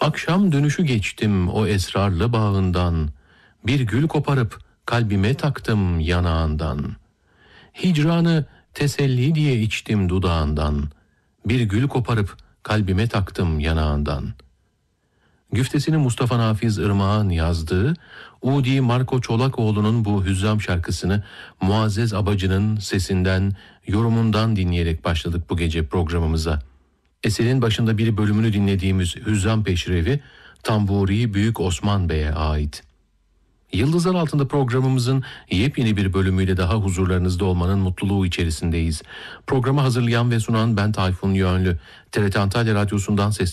Akşam dönüşü geçtim o esrarlı bağından, bir gül koparıp kalbime taktım yanağından. Hicranı teselli diye içtim dudağından, bir gül koparıp kalbime taktım yanağından. Güftesini Mustafa Nafiz Irmak'ın yazdığı, Udi Marco Çolakoğlu'nun bu hüzzam şarkısını Muazzez Abacı'nın sesinden, yorumundan dinleyerek başladık bu gece programımıza. Eserin başında bir bölümünü dinlediğimiz Hüzzam Peşrevi, Tamburi Büyük Osman Bey'e ait. Yıldızlar Altında programımızın yepyeni bir bölümüyle daha huzurlarınızda olmanın mutluluğu içerisindeyiz. Programı hazırlayan ve sunan ben Tayfun Yönlü. TRT Antalya Radyosu'ndan